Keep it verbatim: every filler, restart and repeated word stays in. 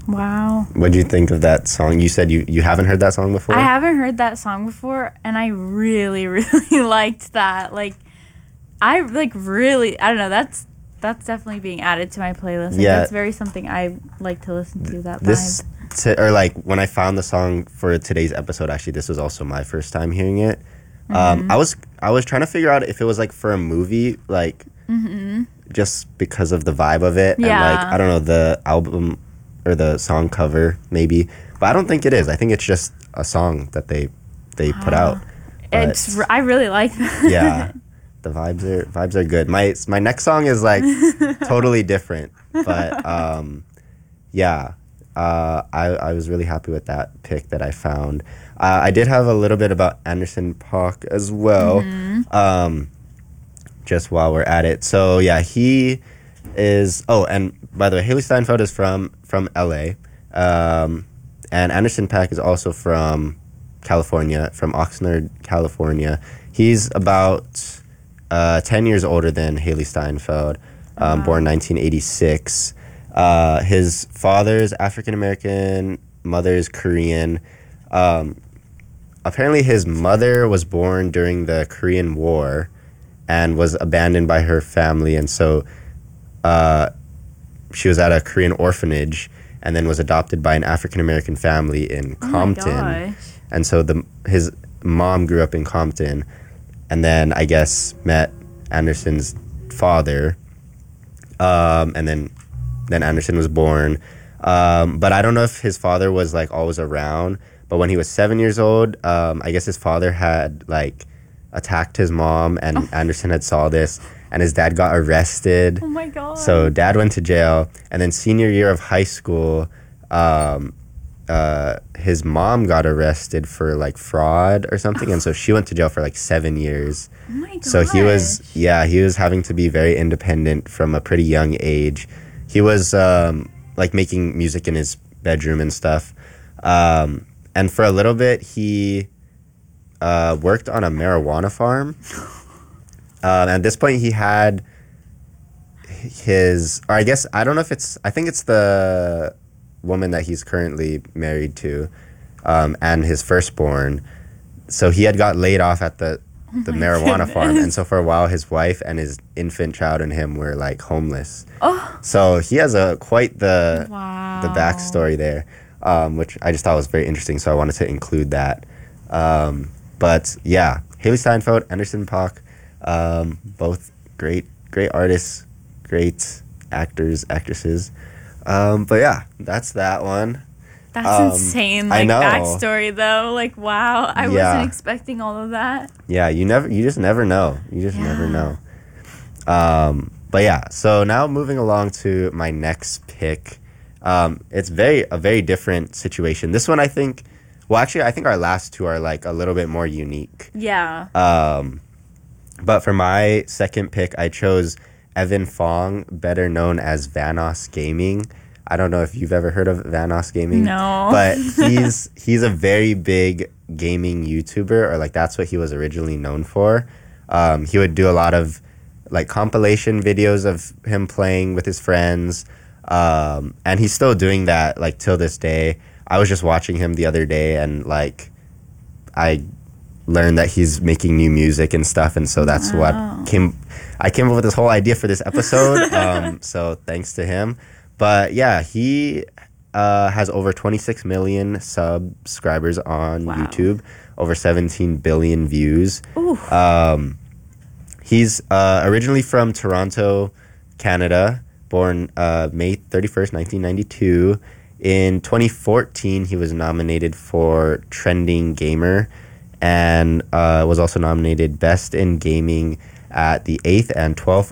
Wow. What do you think of that song? You said you, you haven't heard that song before? I haven't heard that song before, and I really, really liked that. Like, I, like, really, I don't know, that's that's definitely being added to my playlist. Like, yeah. That's very something I like to listen to, that this vibe. T- or, like, when I found the song for today's episode, actually, this was also my first time hearing it. Mm-hmm. Um, I was I was trying to figure out if it was, like, for a movie, like, mm-hmm. just because of the vibe of it. Yeah. And, like, I don't know, the album or the song cover, maybe. But I don't think it is. I think it's just a song that they they put out. But It's I really like that. yeah, the vibes are vibes are good. My my next song is like totally different, but um, yeah, uh, I I was really happy with that pick that I found. Uh, I did have a little bit about Anderson .Paak as well, mm-hmm. um, just while we're at it. So yeah, he is. Oh, and by the way, Haley Steinfeld is from from L A, um, and Anderson .Paak is also from California, from Oxnard, California. He's about uh, ten years older than Haley Steinfeld, um, wow. born nineteen eighty-six. Uh, his father's African-American, mother's Korean. Um, apparently his mother was born during the Korean War and was abandoned by her family, and so uh, she was at a Korean orphanage and then was adopted by an African-American family in Compton. Oh my gosh. And so the his mom grew up in Compton, and then I guess met Anderson's father, um, and then then Anderson was born. Um, but I don't know if his father was like always around. But when he was seven years old, um, I guess his father had like attacked his mom, and oh. Anderson had saw this, and his dad got arrested. Oh my god! So dad went to jail, and then senior year of high school, um, uh, his mom got arrested for like fraud or something, and so she went to jail for like seven years. Oh my gosh. So he was, yeah, he was having to be very independent from a pretty young age. He was um, like making music in his bedroom and stuff. Um, and for a little bit, he uh, worked on a marijuana farm. Um, at this point, he had his, or I guess, I don't know if it's, I think it's the woman that he's currently married to, um, and his firstborn. So he had got laid off at the, the oh marijuana goodness. farm. And so for a while, his wife and his infant child and him were like homeless. Oh. So he has a quite the wow. the backstory there, um, which I just thought was very interesting. So I wanted to include that. Um, but yeah, Haley Steinfeld, Anderson .Paak, um, both great, great artists, great actors, actresses. Um, but yeah, that's that one. That's um, insane. Like, I know. Backstory though. Like, wow, I yeah. wasn't expecting all of that. Yeah, you never, you just never know. You just yeah. never know. Um, but yeah, so now moving along to my next pick. Um, it's very a very different situation. This one, I think. Well, actually, I think our last two are like a little bit more unique. Yeah. Um, but for my second pick, I chose Evan Fong, better known as Vanoss Gaming. I don't know if you've ever heard of Vanoss Gaming. No. But he's he's a very big gaming YouTuber, or like that's what he was originally known for. Um, he would do a lot of like compilation videos of him playing with his friends. Um, and he's still doing that like till this day. I was just watching him the other day, and like I learned that he's making new music and stuff, and so that's wow. what came I came up with this whole idea for this episode. um, so thanks to him. But yeah, he uh, has over twenty-six million subscribers on wow. YouTube, over seventeen billion views. Um, he's uh, originally from Toronto, Canada, born uh, May thirty-first, nineteen ninety-two. In twenty fourteen, he was nominated for Trending Gamer, and uh, was also nominated Best in Gaming at the eighth and twelfth